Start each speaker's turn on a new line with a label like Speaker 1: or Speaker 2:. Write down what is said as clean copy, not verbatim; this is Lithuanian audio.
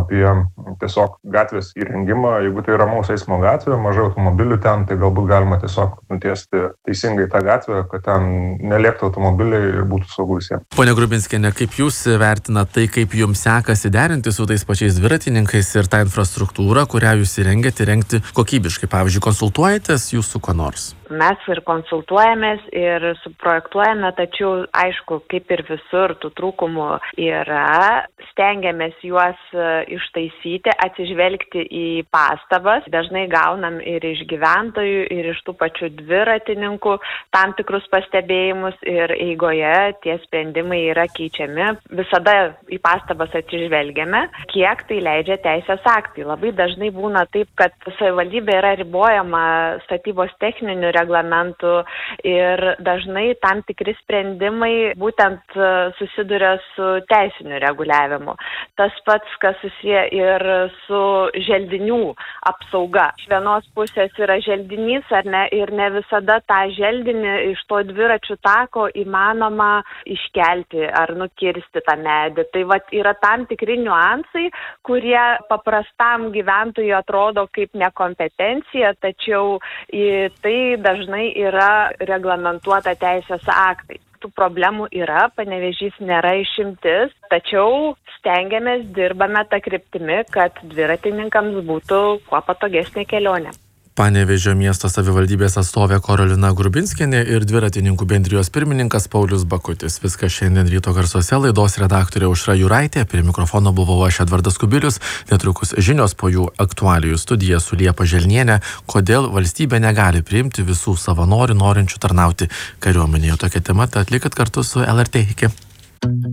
Speaker 1: apie tiesiog gatvės įrengimą. Jeigu tai ramaus eismo gatvė, mažai automobilių ten, tai galbūt galima tiesiog nutiesti teisingai tą gatvę, kad ten nelėktų automobiliai ir būtų saugu visiems.
Speaker 2: Pone Grubinskiene, kaip jūs vertinate tai, kaip jums sekasi derinti su tais pačiais dviratininkais ir tą infrastruktūrą, kurią jūs įrengti kokybiškai? Pavyzdžiui, konsultuojatės jūs su kuo nors?
Speaker 3: Mes ir konsultuojamės ir suprojektuojame, tačiau aišku, kaip ir visur, tų trūkumų yra. Stengiamės juos ištaisyti, atsižvelgti į pastabas. Dažnai gaunam ir iš gyventojų, ir iš tų pačių dviratininkų tam tikrus pastebėjimus ir eigoje tie sprendimai yra keičiami. Visada į pastabas atsižvelgiame, kiek tai leidžia teisės aktai. Labai dažnai būna taip, kad savivaldybė yra ribojama statybos techninių reglamentų ir dažnai tam tikri sprendimai būtent susiduria su teisiniu reguliavimu. Tas pats, kas susiję ir su želdinių apsauga. Iš vienos pusės yra želdinys, ar ne, ir ne visada tą želdinį iš to dviračių tako įmanoma iškelti ar nukirsti tą medį. Tai vat yra tam tikri niuansai, kurie paprastam gyventojui atrodo kaip nekompetencija, tačiau tai dažnai yra reglamentuota teisės aktai. Tų problemų yra, Panevėžys nėra išimtis, tačiau stengiamės, dirbame tą kryptimi, kad dviratininkams būtų kuo patogesnė kelionė.
Speaker 2: Panevėžio miesto savivaldybės atstovė Karolina Grubinskienė ir dviratininkų bendrijos pirmininkas Paulius Bakutis. Viskas šiandien ryto garsuose, laidos redaktorė Aušra Juraitė, prie mikrofono buvau aš Edvardas Kubilius, netrukus žinios, po jų aktualijų studija su Liepa Želnienė, kodėl valstybė negali priimti visų savanorių norinčių tarnauti kariuomenėje. Tokia tema, tad likit kartu su LRT. Iki.